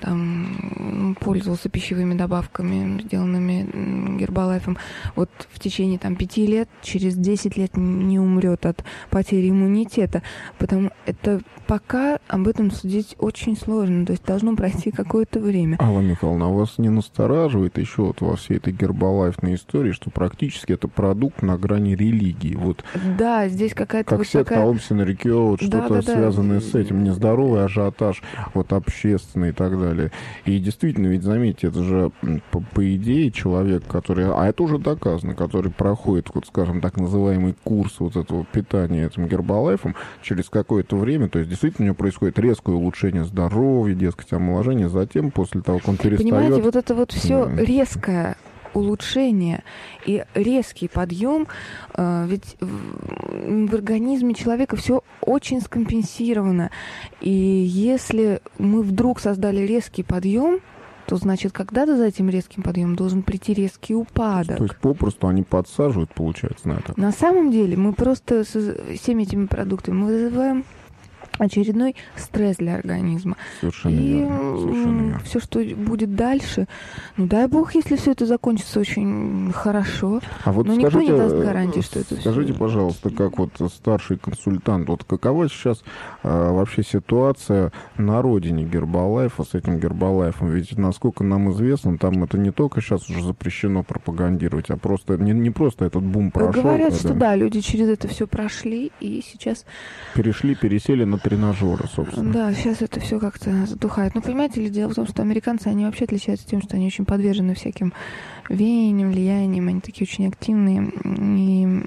там пользовался пищевыми добавками, сделанными Гербалайфом, вот в течение там пяти лет, через десять лет не умрет от потери иммунитета, потому это пока об этом судить очень сложно, то есть должно пройти какое-то время. Алла Михайловна, а вас не настораживает еще вот во всей этой гербалайфной истории, что практически это продукт на грани религии? Вот. Да, здесь какая-то как вот секта такая... Омсина Рикё, вот да, что-то да, связанное да. с этим, нездоровый ажиотаж, вот общественный и так далее. И действительно, ведь заметьте, это же по, по идее человек, который, а это уже доказано, который проходит, вот скажем, так называемый курс вот этого питания этим Гербалайфом, через какое-то время, то есть действительно у него происходит резкое улучшение здоровья, дескать, омоложение, затем, после того, как он перестает... Понимаете, вот это вот все да. резкое улучшение и резкий подъем, э, ведь в, в организме человека все очень скомпенсировано. И если мы вдруг создали резкий подъем, то значит, когда-то за этим резким подъемом должен прийти резкий упадок. То есть попросту они подсаживают, получается, на это? На самом деле мы просто с всеми этими продуктами мы вызываем очередной стресс для организма. Совершенно и верно. Совершенно верно. Все, что будет дальше, ну дай бог, если все это закончится очень хорошо. А вот но скажите, никто не даст гарантии, что это скажите, все... пожалуйста, как вот старший консультант, вот какова сейчас а, вообще ситуация на родине Гербалайфа с этим Гербалайфом? Ведь, насколько нам известно, там это не только сейчас уже запрещено пропагандировать, а просто не, не просто этот бум прошел. Говорят, это... что да, люди через это все прошли и сейчас... Перешли, пересели на тренажеры, собственно. Да, сейчас это все как-то затухает. Но понимаете ли, дело в том, что американцы, они вообще отличаются тем, что они очень подвержены всяким веяниям, влияниям, они такие очень активные. И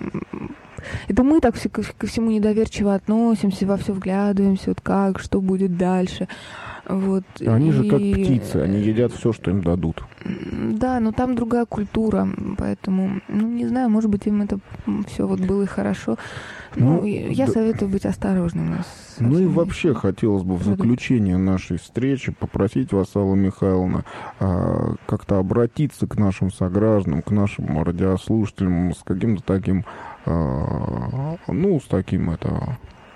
это мы так все ко всему недоверчиво относимся, во все вглядываемся, вот как, что будет дальше. Вот. Они и... же как птицы, они едят все, что им дадут. Да, но там другая культура, поэтому, ну, не знаю, может быть, им это все вот было и хорошо. Ну, ну я да. советую быть осторожным. Ну и вообще хотелось бы в заключение нашей встречи попросить вас, Алла Михайловна, как-то обратиться к нашим согражданам, к нашим радиослушателям с каким-то таким, ну, с таким это...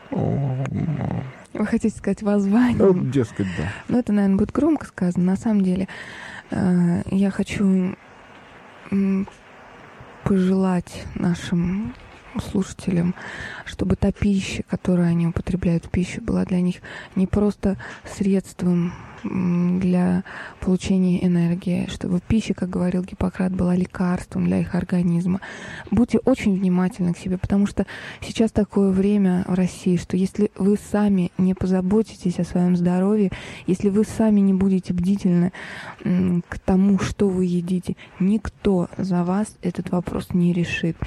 Вы хотите сказать воззвание? Ну, дескать, да. Ну, это, наверное, будет громко сказано. На самом деле, э, я хочу пожелать нашим слушателям, чтобы та пища, которую они употребляют в пищу, была для них не просто средством для получения энергии, чтобы пища, как говорил Гиппократ, была лекарством для их организма. Будьте очень внимательны к себе, потому что сейчас такое время в России, что если вы сами не позаботитесь о своем здоровье, если вы сами не будете бдительны к тому, что вы едите, никто за вас этот вопрос не решит.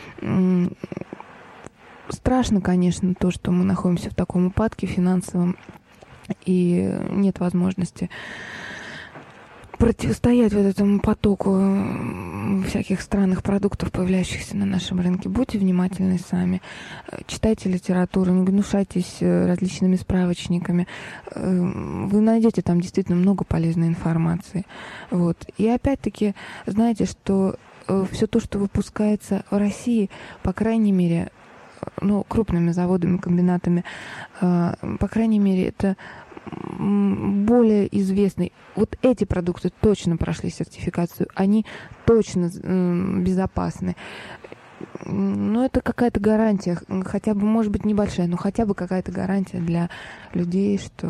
Страшно, конечно, то, что мы находимся в таком упадке финансовом, и нет возможности противостоять вот этому потоку всяких странных продуктов, появляющихся на нашем рынке. Будьте внимательны сами. Читайте литературу, не гнушайтесь различными справочниками. Вы найдете там действительно много полезной информации. Вот. И опять-таки, знаете, что все то, что выпускается в России, по крайней мере, ну, крупными заводами, комбинатами, по крайней мере, это более известный. Вот эти продукты точно прошли сертификацию, они точно безопасны. Ну, это какая-то гарантия, хотя бы, может быть, небольшая, но хотя бы какая-то гарантия для людей, что...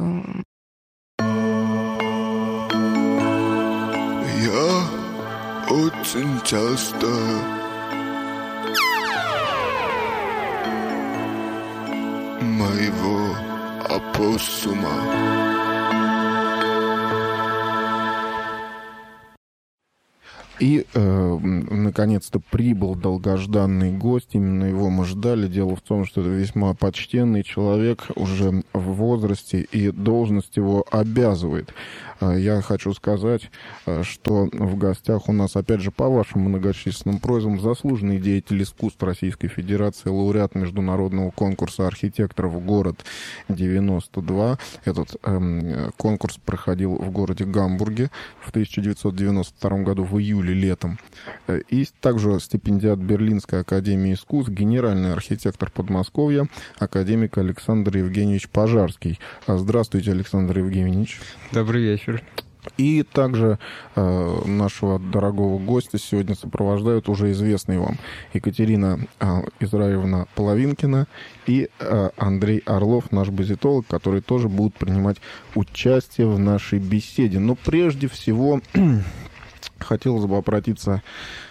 Я очень часто моего опоссума И, э, наконец-то, прибыл долгожданный гость. Именно его мы ждали. Дело в том, что это весьма почтенный человек, уже в возрасте, и должность его обязывает. Я хочу сказать, что в гостях у нас, опять же, по вашим многочисленным просьбам, заслуженный деятель искусств Российской Федерации, лауреат международного конкурса архитекторов «Город девяносто два». Этот эм, конкурс проходил в городе Гамбурге в тысяча девятьсот девяносто втором году в июле, летом. И также стипендиат Берлинской академии искусств, генеральный архитектор Подмосковья, академик Александр Евгеньевич Пожарский. Здравствуйте, Александр Евгеньевич. Добрый вечер. И также э, нашего дорогого гостя сегодня сопровождают уже известные вам Екатерина э, Израилевна Половинкина и э, Андрей Орлов, наш базитолог, которые тоже будут принимать участие в нашей беседе. Но прежде всего хотелось бы обратиться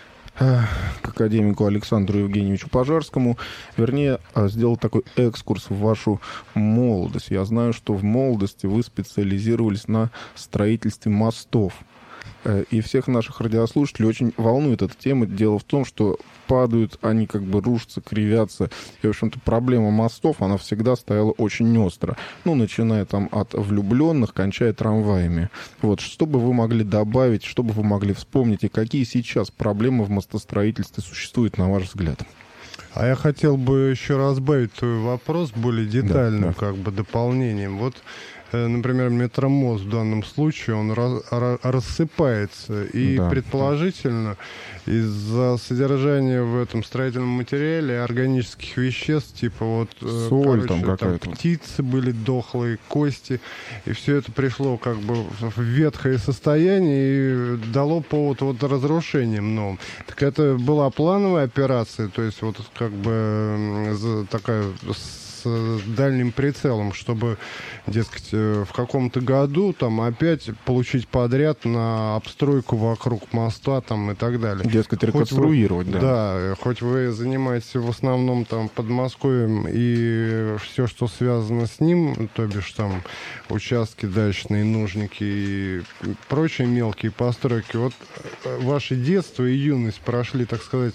к академику Александру Евгеньевичу Пожарскому, вернее, сделать такой экскурс в вашу молодость. Я знаю, что в молодости вы специализировались на строительстве мостов. И всех наших радиослушателей очень волнует эта тема. Дело в том, что падают, они как бы рушатся, кривятся. И, в общем-то, проблема мостов, она всегда стояла очень остро. Ну, начиная там от влюбленных, кончая трамваями. Вот, что бы вы могли добавить, что бы вы могли вспомнить, и какие сейчас проблемы в мостостроительстве существуют, на ваш взгляд? А я хотел бы еще разбавить твой вопрос более детальным, да, да. как бы дополнением. Вот, например, метромост в данном случае, он раз, рассыпается. И да, предположительно, да. из-за содержания в этом строительном материале органических веществ, типа вот соль, короче, там, там птицы были дохлые, кости, и все это пришло как бы в ветхое состояние и дало повод вот разрушениям новым. Так это была плановая операция, то есть вот как бы такая с дальним прицелом, чтобы, дескать, в каком-то году там опять получить подряд на обстройку вокруг моста там и так далее. Дескать, реконструировать, вы, да. Да, хоть вы занимаетесь в основном там Подмосковьем и все, что связано с ним, то бишь там участки дачные, нужники и прочие мелкие постройки. Вот ваше детство и юность прошли, так сказать,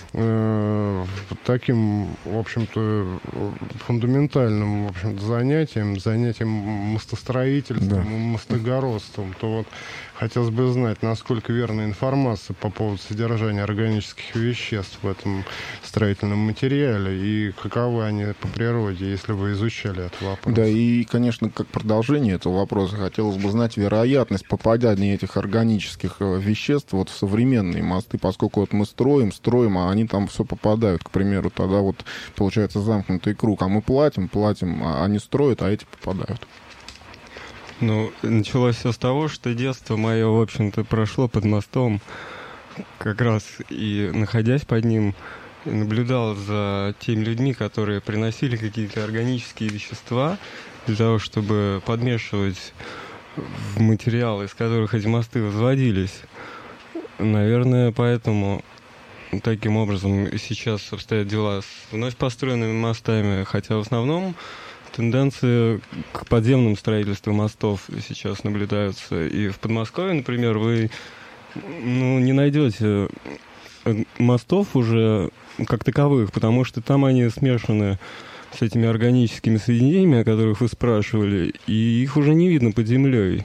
таким, в общем-то, фундаментальным, в общем-то, занятием, занятием мостостроительством, да. мостогородством, то вот хотелось бы знать, насколько верна информация по поводу содержания органических веществ в этом строительном материале и каковы они по природе, если вы изучали этот вопрос. Да, и, конечно, как продолжение этого вопроса хотелось бы знать вероятность попадания этих органических веществ вот в современные мосты, поскольку вот мы строим, строим, а они там все попадают, к примеру, тогда вот получается замкнутый круг, а мы платим, платим, а они строят, а эти попадают. Ну, началось все с того, что детство мое, в общем-то, прошло под мостом, как раз и находясь под ним, наблюдал за теми людьми, которые приносили какие-то органические вещества для того, чтобы подмешивать в материалы, из которых эти мосты возводились. Наверное, поэтому таким образом сейчас обстоят дела с вновь построенными мостами, хотя в основном тенденции к подземному строительству мостов сейчас наблюдаются. И в Подмосковье, например, вы ну, не найдете мостов уже как таковых, потому что там они смешаны с этими органическими соединениями, о которых вы спрашивали, и их уже не видно под землей.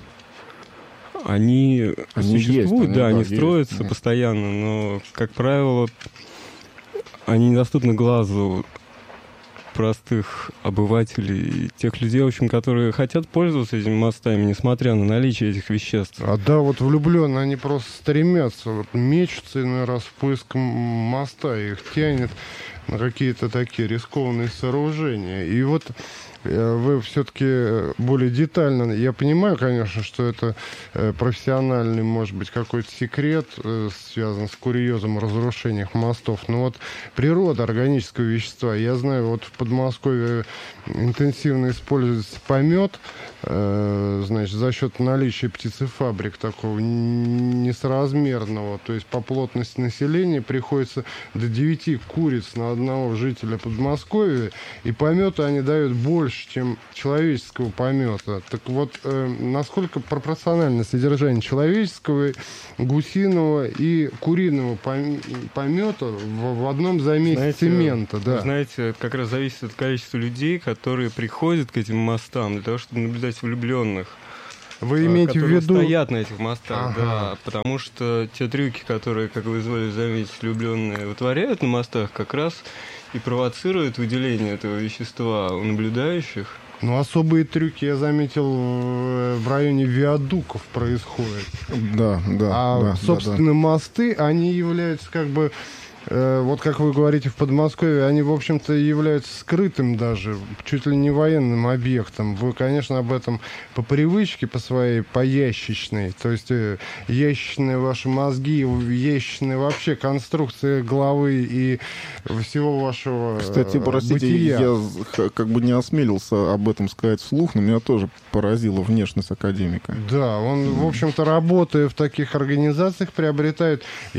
Они, они существуют, есть, да, они, да, строятся есть, постоянно, но, как правило, они недоступны глазу простых обывателей, тех людей, в общем, которые хотят пользоваться этими мостами, несмотря на наличие этих веществ. А да, вот влюбленные, они просто стремятся, вот, мечутся иной раз в поиск моста, их тянет на какие-то такие рискованные сооружения. И вот вы все-таки более детально... Я понимаю, конечно, что это профессиональный, может быть, какой-то секрет, связан с курьезом разрушения мостов. Но вот природа органического вещества. Я знаю, вот в Подмосковье интенсивно используется помет, значит, за счет наличия птицефабрик такого несоразмерного. То есть по плотности населения приходится до девяти куриц на одного жителя Подмосковья, и пометы они дают больше, больше, чем человеческого помета. Так вот, э, насколько пропорционально содержание человеческого, гусиного и куриного помета в, в одном замесе знаете, цемента? Да. Знаете, это как раз зависит от количества людей, которые приходят к этим мостам для того, чтобы наблюдать влюбленных. Вы имеете в виду... стоят на этих мостах, ага. да, потому что те трюки, которые, как вы изволили заметить, влюбленные вытворяют на мостах, как раз и провоцируют выделение этого вещества у наблюдающих. Ну, особые трюки, я заметил, в районе виадуков происходят. Да, да. А, да, собственно, да, да. мосты, они являются как бы... Вот как вы говорите, в Подмосковье, они, в общем-то, являются скрытым даже, чуть ли не военным объектом. Вы, конечно, об этом по привычке, по своей, по ящичной, то есть ящичные ваши мозги, ящичные вообще конструкция головы и всего вашего Кстати, простите, бытия. Я как бы не осмелился об этом сказать вслух, но меня тоже поразила внешность академика. Да, он, в общем-то, работая в таких организациях, приобретает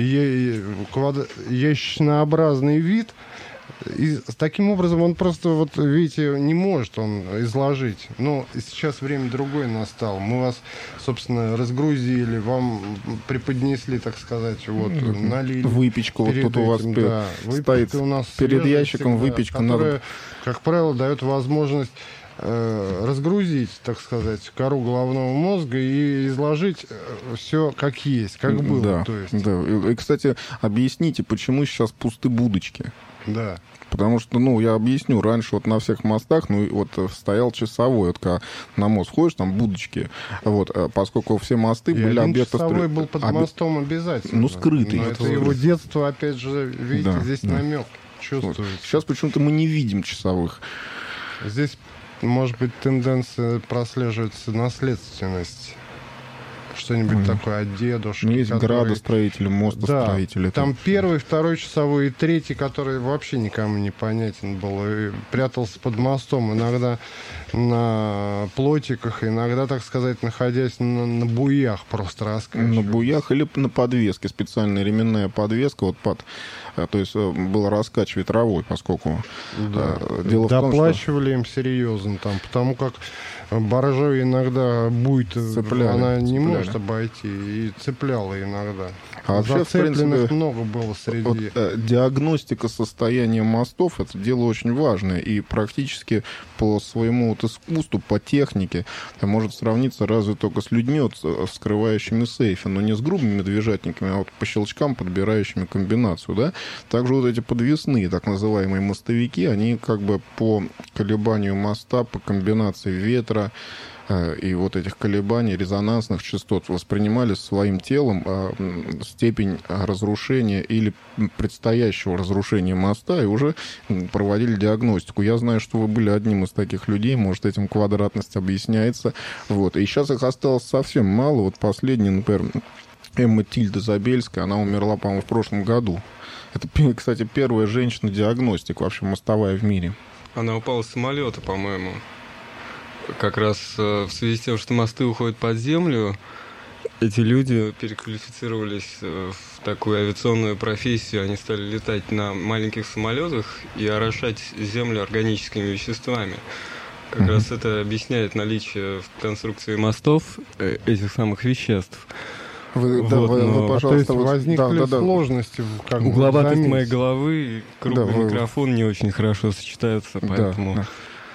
ящичные ящичнообразный вид, и таким образом он просто, вот видите, не может он изложить. Но сейчас время другое настало. Мы вас, собственно, разгрузили, вам преподнесли, так сказать, вот, налили. Выпечку вот тут этим, у вас да, стоит у нас перед ящиком всегда, выпечка. Которая, надо... как правило, дает возможность э, разгрузить, так сказать, кору головного мозга и изложить все как есть, как было. Да, то есть. да. И, кстати, объясните, почему сейчас пусты будочки? Да. Потому что, ну, я объясню, раньше вот на всех мостах, ну, вот стоял часовой, вот когда на мост ходишь, там будочки, вот, поскольку все мосты и были объекты... часовой был под мостом обязательно. Ну, скрытый. Но это его детство, опять же, видите, да, здесь да. намек чувствуется. Вот. Сейчас почему-то мы не видим часовых. Здесь, может быть, тенденция прослеживается наследственность. Что-нибудь mm. такое от дедушки. Есть который... градостроители, мостостроители. Да, там первый, второй часовой и третий, который вообще никому не понятен был. И прятался под мостом, иногда на плотиках, иногда, так сказать, находясь на, на буях просто раскачивались. На буях или на подвеске. Специальная ременная подвеска вот под... То есть был раскач ветровой, поскольку... Да. Дело доплачивали в том, что... им серьезно там, потому как боржой иногда будет, цепляли, она не цепляли. Может обойти, и цепляла иногда. А вообще, в принципе, много было среди... Вот, э, диагностика состояния мостов — это дело очень важное, и практически по своему вот искусству, по технике, это может сравниться разве только с людьми, вот, вскрывающими сейфы, но не с грубыми медвежатниками, а вот по щелчкам, подбирающими комбинацию, да? Также вот эти подвесные, так называемые мостовики, они как бы по колебанию моста, по комбинации ветра, и вот этих колебаний, резонансных частот воспринимали своим телом степень разрушения или предстоящего разрушения моста и уже проводили диагностику. Я знаю, что вы были одним из таких людей, может, этим квадратность объясняется. Вот. И сейчас их осталось совсем мало. Вот последний, например, Эмма Тильда Забельская, она умерла, по-моему, в прошлом году. Это, кстати, первая женщина-диагностик вообще мостовая в мире. Она упала с самолета, по-моему. Как раз в связи с тем, что мосты уходят под землю, эти люди переквалифицировались в такую авиационную профессию. Они стали летать на маленьких самолетах и орошать землю органическими веществами. Как mm-hmm. раз это объясняет наличие в конструкции мостов этих самых веществ. Вы, вот, да, вы, но... вы, пожалуйста, то есть возникли да, да, да. сложности. Как угловатость бы, моей головы и круглый да, вы... микрофон не очень хорошо сочетаются, поэтому... Да, да.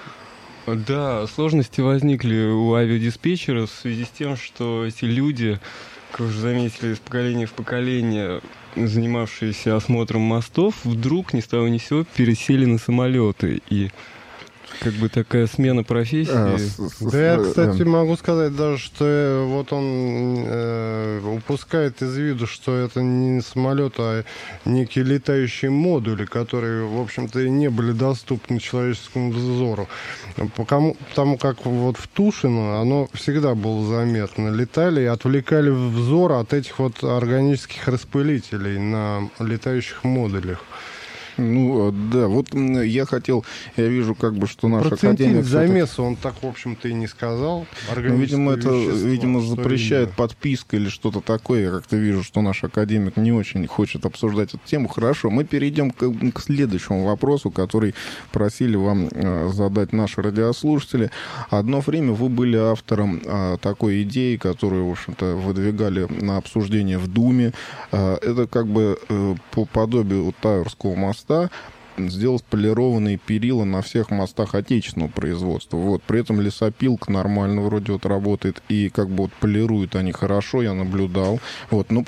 Да, сложности возникли у авиадиспетчера в связи с тем, что эти люди, как вы уже заметили, из поколения в поколение, занимавшиеся осмотром мостов, вдруг ни с того ни с сего пересели на самолеты. И как бы такая смена профессии. А, да, я, кстати, могу сказать даже, что вот он э, упускает из виду, что это не самолет, а некие летающие модули, которые, в общем-то, и не были доступны человеческому взору. Потому, потому как вот в Тушино оно всегда было заметно. Летали и отвлекали взор от этих вот органических распылителей на летающих модулях. Ну, да, вот я хотел, я вижу, как бы, что наш академик... замеса он так, в общем-то, и не сказал. Ну, видимо, это, видимо, запрещает именно подписка или что-то такое. Я как-то вижу, что наш академик не очень хочет обсуждать эту тему. Хорошо, мы перейдем к, к следующему вопросу, который просили вам э, задать наши радиослушатели. Одно время вы были автором э, такой идеи, которую, в общем-то, выдвигали на обсуждение в Думе. Э, это как бы э, по подобию Тауэрского моста сделать полированные перила на всех мостах отечественного производства. Вот. При этом лесопилка нормально вроде вот работает, и как бы вот полируют они хорошо, я наблюдал. Вот. Но